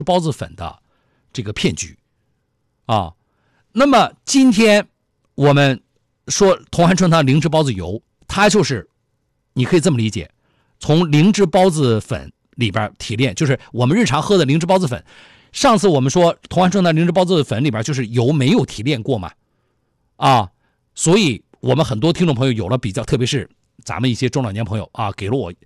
包子粉的这个骗局啊。那么今天我们说同含醇糖灵芝孢子油，它就是你可以这么理解，从灵芝孢子粉里边提炼，就是我们日常喝的灵芝孢子粉。上次我们说同含醇糖灵芝孢子粉里边就是油没有提炼过嘛，啊，所以我们很多听众朋友有了比较，特别是咱们一些中老年朋友啊，给了我